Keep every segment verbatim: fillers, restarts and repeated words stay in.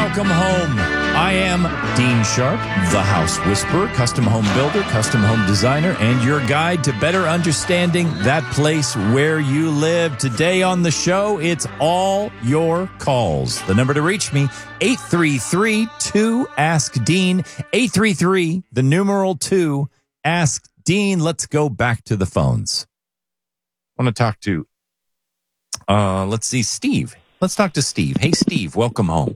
welcome home. I am Dean Sharp, the House Whisperer, custom home builder, custom home designer, and your guide to better understanding that place where you live. Today on the show, it's all your calls. The number to reach me, eight three three, two, ask Dean, eight three three, the numeral two, ask Dean. Let's go back to the phones. I want to talk to, uh, let's see, Steve. Let's talk to Steve. Hey, Steve, welcome home.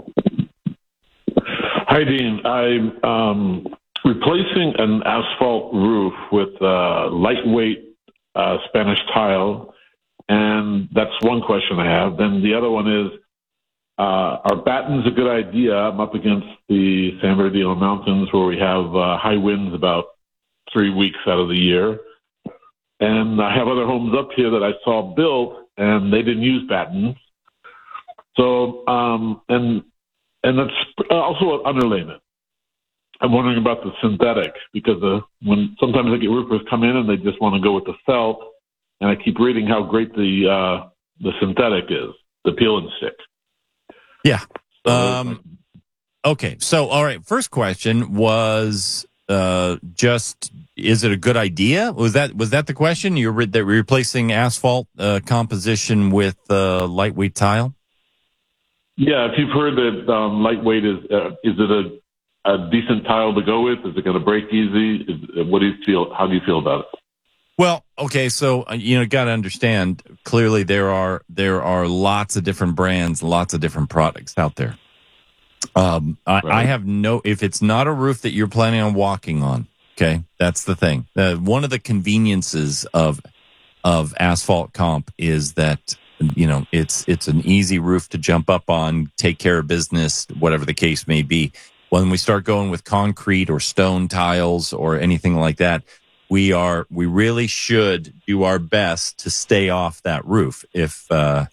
Hi, Dean. I'm um, replacing an asphalt roof with uh, lightweight uh, Spanish tile, and that's one question I have. Then the other one is, uh, are battens a good idea? I'm up against the San Bernardino Mountains where we have uh, high winds about three weeks out of the year. And I have other homes up here that I saw built, and they didn't use battens. So, um, and and that's also an underlayment. I'm wondering about the synthetic because uh, when sometimes I get roofers come in and they just want to go with the felt, and I keep reading how great the uh, the synthetic is, the peel and stick. Yeah. Um, okay. So, all right. First question was uh, just: is it a good idea? Was that was that the question? You're re- that replacing asphalt uh, composition with uh, lightweight tile? Yeah, if you've heard that um, lightweight is, uh, is it a, a decent tile to go with? Is it going to break easy? Is, what do you feel? How do you feel about it? Well, okay, so uh, you know, got to understand. Clearly, there are there are lots of different brands, lots of different products out there. Um, I, right. I have no. If it's not a roof that you're planning on walking on, okay, that's the thing. Uh, one of the conveniences of of asphalt comp is that. You know, it's it's an easy roof to jump up on, take care of business, whatever the case may be. When we start going with concrete or stone tiles or anything like that, we are we really should do our best to stay off that roof if uh,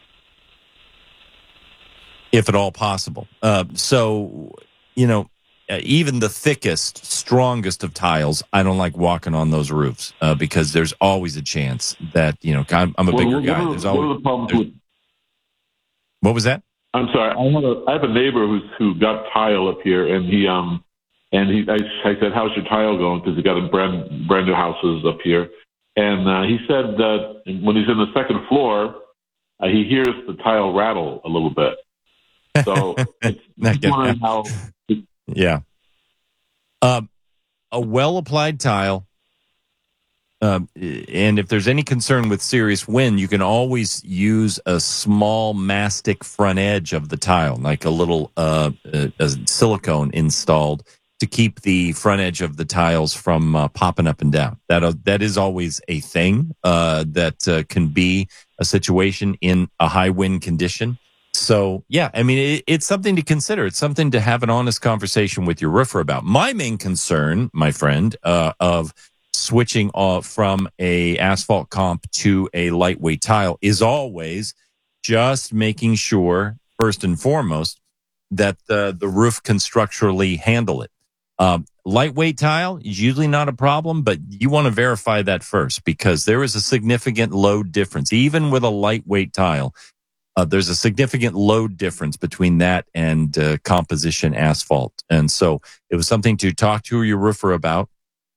if at all possible. Uh, so, you know, even the thickest, strongest of tiles, I don't like walking on those roofs uh, because there's always a chance that, you know, I'm, I'm a well, bigger what guy. Are, there's always, what are the problems with? What was that? I'm sorry. I have a I have a neighbor who's who got tile up here, and he um and he I, I said, "How's your tile going?" Because he got a brand brand new houses up here, and uh, he said that when he's in the second floor, uh, he hears the tile rattle a little bit. So it's wondering how. Yeah. Um, a well-applied tile, um, and if there's any concern with serious wind, you can always use a small mastic front edge of the tile, like a little uh, uh, a silicone installed to keep the front edge of the tiles from uh, popping up and down. That uh, that is always a thing uh, that uh, can be a situation in a high wind condition. So, yeah, I mean, it, it's something to consider. It's something to have an honest conversation with your roofer about. My main concern, my friend, uh, of switching off from a asphalt comp to a lightweight tile is always just making sure, first and foremost, that uh, the roof can structurally handle it. Um, lightweight tile is usually not a problem, but you want to verify that first because there is a significant load difference. Even with a lightweight tile, Uh, there's a significant load difference between that and uh, composition asphalt. And so it was something to talk to your roofer about.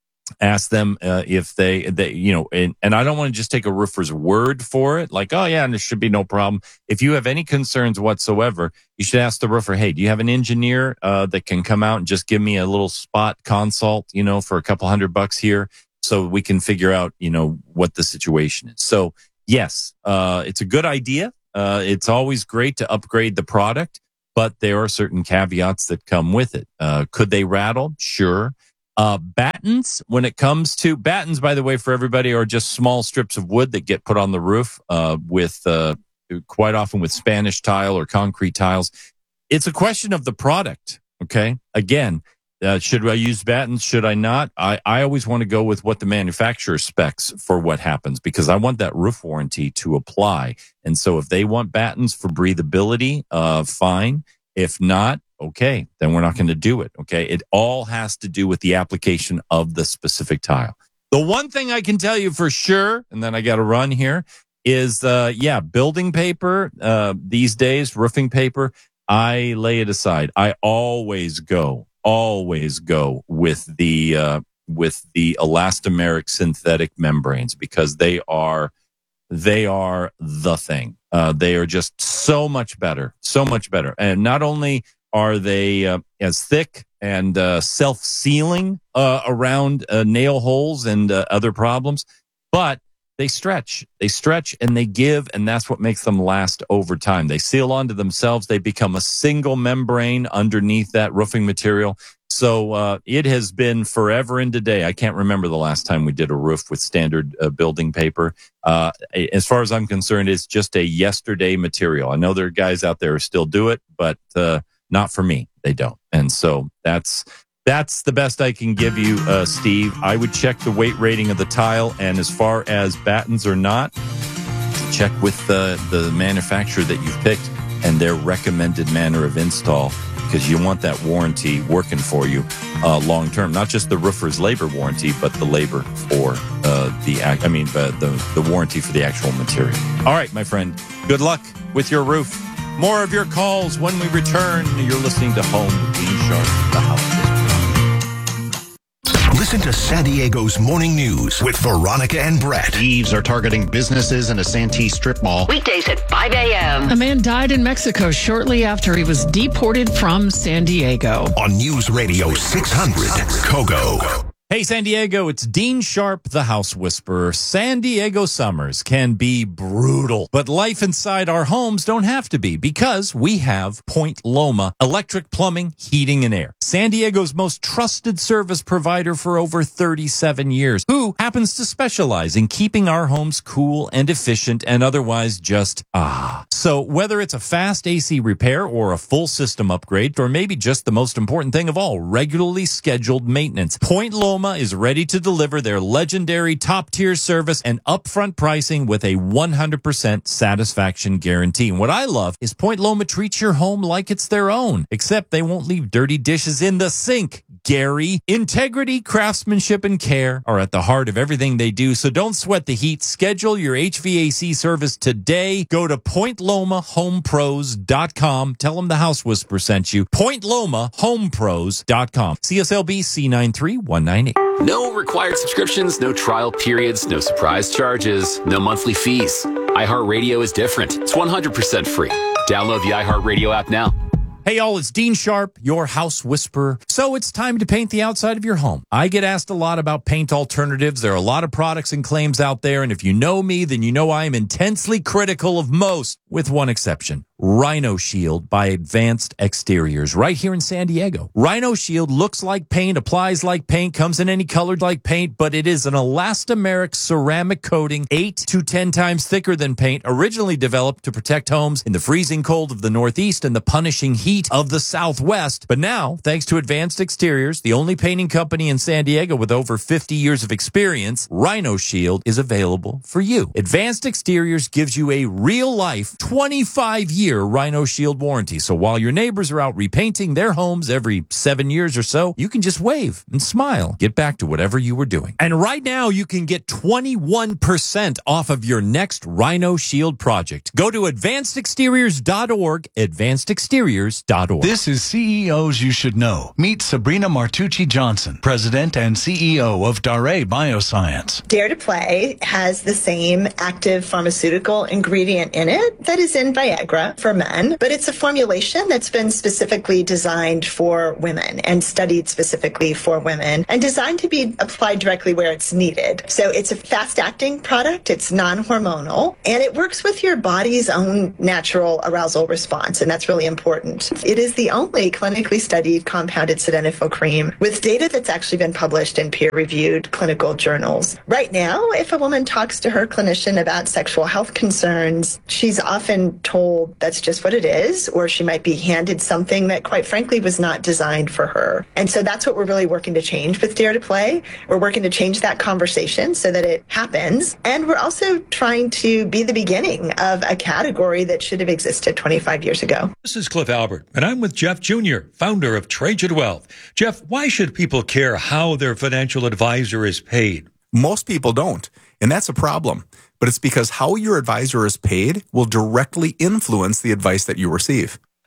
Ask them uh, if they, they, you know, and, and I don't want to just take a roofer's word for it. Like, oh, yeah, and there should be no problem. If you have any concerns whatsoever, you should ask the roofer, hey, do you have an engineer uh, that can come out and just give me a little spot consult, you know, for a couple hundred bucks here so we can figure out, you know, what the situation is. So, yes, uh, it's a good idea. Uh, it's always great to upgrade the product, but there are certain caveats that come with it. Uh, could they rattle? Sure. Uh, battens, when it comes to battens, by the way, for everybody, are just small strips of wood that get put on the roof uh, with uh, quite often with Spanish tile or concrete tiles. It's a question of the product. Okay. Again, Uh, should I use battens? Should I not? I, I always want to go with what the manufacturer specs for what happens because I want that roof warranty to apply. And so if they want battens for breathability, uh, fine. If not, okay, then we're not going to do it. Okay. It all has to do with the application of the specific tile. The one thing I can tell you for sure, and then I got to run here, is, uh, yeah, building paper, uh, these days, roofing paper, I lay it aside. I always go, always go with the uh, with the elastomeric synthetic membranes because they are they are the thing. Uh, they are just so much better, so much better. And not only are they uh, as thick and uh, self-sealing uh, around uh, nail holes and uh, other problems, but they stretch, they stretch and they give, and that's what makes them last over time. They seal onto themselves. They become a single membrane underneath that roofing material. So uh, it has been forever and today. I can't remember the last time we did a roof with standard uh, building paper. Uh, as far as I'm concerned, it's just a yesterday material. I know there are guys out there who still do it, but uh, not for me. They don't. And so that's That's the best I can give you, uh, Steve. I would check the weight rating of the tile, and as far as battens or not, check with the, the manufacturer that you've picked and their recommended manner of install, because you want that warranty working for you uh, long term. Not just the roofer's labor warranty, but the labor for uh, the I mean uh, the the warranty for the actual material. All right, my friend. Good luck with your roof. More of your calls when we return. You're listening to Home with Dean Sharp, the house. Listen to San Diego's Morning News with Veronica and Brett. Thieves are targeting businesses in a Santee strip mall. Weekdays at five a.m. A man died in Mexico shortly after he was deported from San Diego. On News Radio six hundred, Kogo. Hey, San Diego, it's Dean Sharp, the House Whisperer. San Diego summers can be brutal, but life inside our homes don't have to be because we have Point Loma Electric Plumbing, Heating, and Air. San Diego's most trusted service provider for over thirty-seven years, who happens to specialize in keeping our homes cool and efficient and otherwise just ah. So whether it's a fast A C repair or a full system upgrade, or maybe just the most important thing of all, regularly scheduled maintenance, Point Loma is ready to deliver their legendary top-tier service and upfront pricing with a one hundred percent satisfaction guarantee. And what I love is Point Loma treats your home like it's their own, except they won't leave dirty dishes in the sink. Gary, integrity, craftsmanship, and care are at the heart of everything they do, so don't sweat the heat. Schedule your H V A C service today. Go to point loma home pros dot com. Tell them the House Whisperer sent you. point loma home pros dot com. C S L B C nine three one nine eight. No required subscriptions, no trial periods, no surprise charges, no monthly fees. iHeartRadio is different. It's one hundred percent free. Download the iHeartRadio app now. Hey, y'all, it's Dean Sharp, your House Whisperer. So it's time to paint the outside of your home. I get asked a lot about paint alternatives. There are a lot of products and claims out there, and if you know me, then you know I am intensely critical of most, with one exception. Rhino Shield by Advanced Exteriors, right here in San Diego. Rhino Shield looks like paint, applies like paint, comes in any color like paint, but it is an elastomeric ceramic coating, eight to ten times thicker than paint, originally developed to protect homes in the freezing cold of the Northeast and the punishing heat of the Southwest. But now, thanks to Advanced Exteriors, the only painting company in San Diego with over fifty years of experience, Rhino Shield is available for you. Advanced Exteriors gives you a real-life twenty-five year Rhino Shield warranty. So while your neighbors are out repainting their homes every seven years or so, you can just wave and smile. Get back to whatever you were doing. And right now, you can get twenty-one percent off of your next Rhino Shield project. Go to advanced exteriors dot org, advanced exteriors dot org. This is C E Os You Should Know. Meet Sabrina Martucci Johnson, President and C E O of Daré Bioscience. Dare to Play has the same active pharmaceutical ingredient in it that is in Viagra for men, but it's a formulation that's been specifically designed for women and studied specifically for women and designed to be applied directly where it's needed. So it's a fast-acting product, it's non-hormonal, and it works with your body's own natural arousal response, and that's really important. It is the only clinically studied compounded sildenafil cream with data that's actually been published in peer-reviewed clinical journals. Right now, if a woman talks to her clinician about sexual health concerns, she's often told that's just what it is, or she might be handed something that, quite frankly, was not designed for her. And so that's what we're really working to change with Dare to Play. We're working to change that conversation so that it happens. And we're also trying to be the beginning of a category that should have existed twenty-five years ago. This is Cliff Albert, and I'm with Jeff Junior, founder of Trajan Wealth. Jeff, why should people care how their financial advisor is paid? Most people don't, and that's a problem. But it's because how your advisor is paid will directly influence the advice that you receive.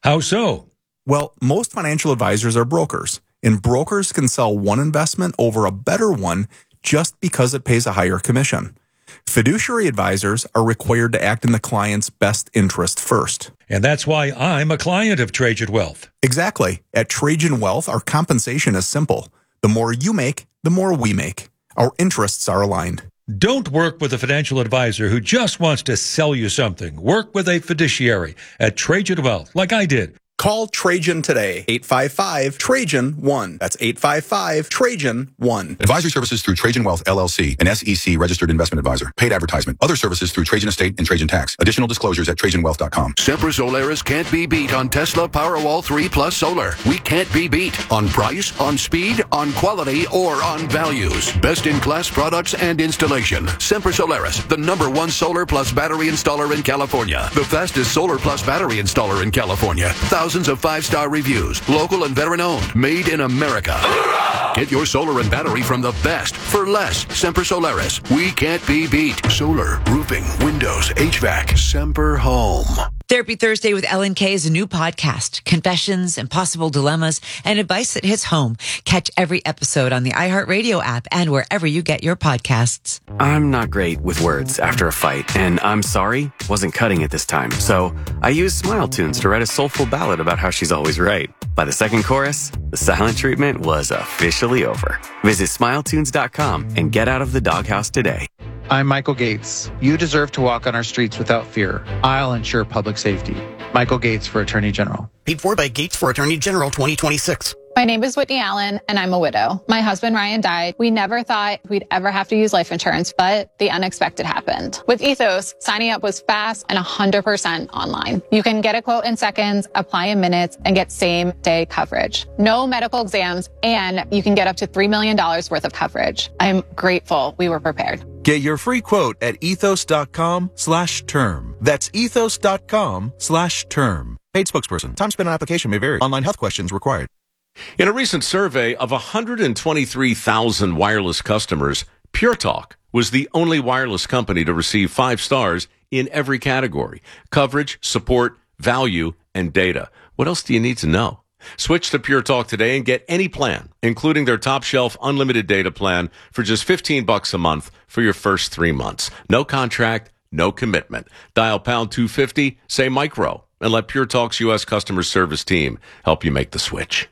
How so? Well, most financial advisors are brokers, and brokers can sell one investment over a better one just because it pays a higher commission. Fiduciary advisors are required to act in the client's best interest first. And that's why I'm a client of Trajan Wealth. Exactly. At Trajan Wealth, our compensation is simple. The more you make, the more we make. Our interests are aligned. Don't work with a financial advisor who just wants to sell you something. Work with a fiduciary at Trajan Wealth, like I did. Call Trajan today, eight five five, Trajan one. That's eight five five, Trajan one. Advisory services through Trajan Wealth, L L C, an S E C registered investment advisor. Paid advertisement. Other services through Trajan Estate and Trajan Tax. Additional disclosures at Trajan Wealth dot com. Sempra Solaris can't be beat on Tesla Powerwall three Plus Solar. We can't be beat on price, on speed, on quality, or on values. Best-in-class products and installation. Sempra Solaris, the number one solar plus battery installer in California. The fastest solar plus battery installer in California. Thousands of five-star reviews. Local and veteran-owned. Made in America. Get your solar and battery from the best for less. Sempra Solaris. We can't be beat. Solar, roofing, windows, H V A C. Semper Home. Therapy Thursday with Ellen Kay is a new podcast. Confessions, impossible dilemmas, and advice that hits home. Catch every episode on the iHeartRadio app and wherever you get your podcasts. I'm not great with words after a fight, and I'm sorry wasn't cutting it this time. So I used Smile Tunes to write a soulful ballad about how she's always right. By the second chorus, the silent treatment was officially over. Visit smile tunes dot com and get out of the doghouse today. I'm Michael Gates. You deserve to walk on our streets without fear. I'll ensure public safety. Michael Gates for Attorney General. Paid for by Gates for Attorney General twenty twenty-six. My name is Whitney Allen, and I'm a widow. My husband, Ryan, died. We never thought we'd ever have to use life insurance, but the unexpected happened. With Ethos, signing up was fast and one hundred percent online. You can get a quote in seconds, apply in minutes, and get same-day coverage. No medical exams, and you can get up to three million dollars worth of coverage. I'm grateful we were prepared. Get your free quote at ethos.com slash term. That's ethos.com slash term. Paid spokesperson. Time spent on application may vary. Online health questions required. In a recent survey of one hundred twenty-three thousand wireless customers, Pure Talk was the only wireless company to receive five stars in every category: coverage, support, value, and data. What else do you need to know? Switch to Pure Talk today and get any plan, including their top shelf unlimited data plan for just fifteen bucks a month for your first three months. No contract, no commitment. Dial pound two fifty, say micro, and let Pure Talk's U S customer service team help you make the switch.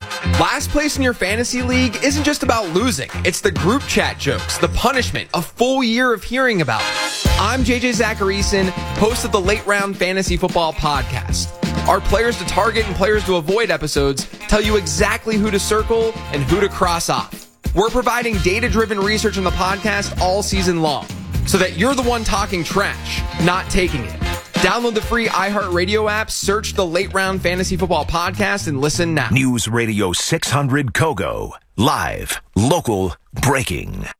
Last place in your fantasy league isn't just about losing. It's the group chat jokes, the punishment, a full year of hearing about it. I'm J J Zacharyson, host of the Late Round Fantasy Football Podcast. Our players to target and players to avoid episodes tell you exactly who to circle and who to cross off. We're providing data-driven research on the podcast all season long so that you're the one talking trash, not taking it. Download the free iHeartRadio app, search the Late Round Fantasy Football Podcast, and listen now. News Radio six hundred Kogo. Live, local, breaking.